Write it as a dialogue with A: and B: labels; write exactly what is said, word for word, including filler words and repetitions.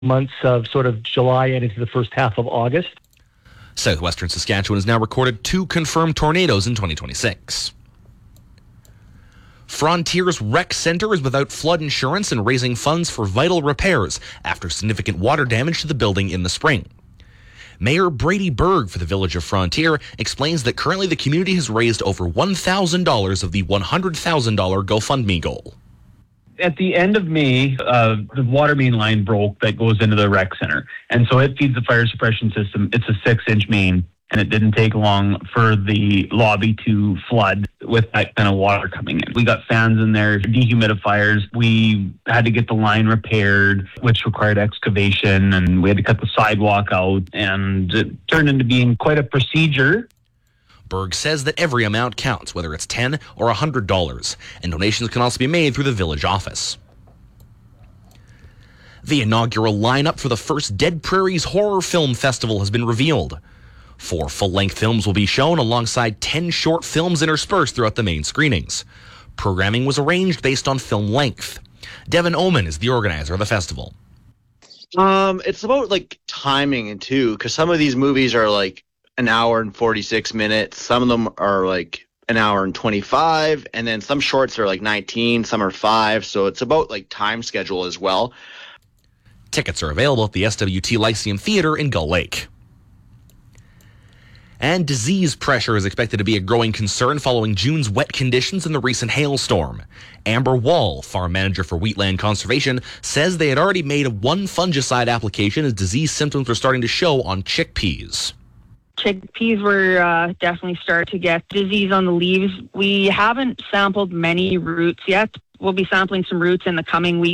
A: months of sort of July and into the first half of August.
B: Southwestern Saskatchewan has now recorded two confirmed tornadoes in twenty twenty-six. Frontier's Rec Centre is without flood insurance and raising funds for vital repairs after significant water damage to the building in the spring. Mayor Brady Berg for the village of Frontier explains that currently the community has raised over one thousand dollars of the one hundred thousand dollars GoFundMe goal.
C: At the end of May, uh, the water main line broke that goes into the rec center. And so it feeds the fire suppression system. It's a six-inch main, and it didn't take long for the lobby to flood with that kind of water coming in. We got fans in there, dehumidifiers. We had to get the line repaired, which required excavation, and we had to cut the sidewalk out, and it turned into being quite a procedure.
B: Berg says that every amount counts, whether it's ten dollars or one hundred dollars, and donations can also be made through the village office. The inaugural lineup for the first Dead Prairies Horror Film Festival has been revealed. Four full-length films will be shown alongside ten short films interspersed throughout the main screenings. Programming was arranged based on film length. Devin Oman is the organizer of the festival.
D: Um, it's about like timing too, because some of these movies are like an hour and forty-six minutes. Some of them are like an hour and twenty-five, and then some shorts are like nineteen, some are five. So it's about like time schedule as well.
B: Tickets are available at the S W T Lyceum Theatre in Gull Lake. And disease pressure is expected to be a growing concern following June's wet conditions and the recent hailstorm. Amber Wall, farm manager for Wheatland Conservation, says they had already made one fungicide application as disease symptoms were starting to show on chickpeas.
E: Chickpeas were uh, definitely start to get disease on the leaves. We haven't sampled many roots yet. We'll be sampling some roots in the coming weeks.